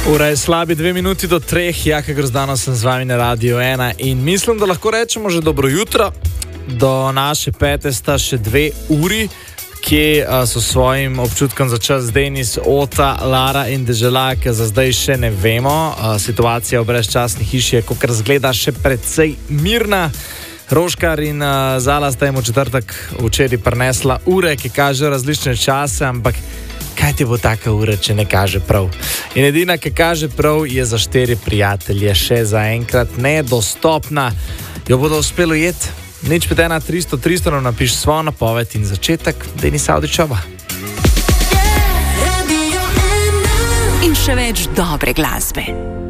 Ura je slabi 2 minuti do 3, Jaka Grozdano sem z vami na Radio 1 in mislim, da lahko rečemo že dobro jutro. Do naše pete sta še 2 uri, kje so svojim občutkom za čas Denis, Ota, Lara in Deželak, za zdaj še ne vemo. Situacija v brezčasni hiši je, kakor zgleda, še precej mirna. Roškar in Zala sta jim v četrtek včeraj prinesla ure, ki kažejo različne čase, ampak kaj ti bo taka ura, če ne kaže prav? In edina, ki kaže prav, je za 4 prijatelje še zaenkrat nedostopna. Jo bodo uspelo jeti? Nič 51300 300 nam napiš svojo napoved in začetek Denis Avdićova. In še več dobre glasbe.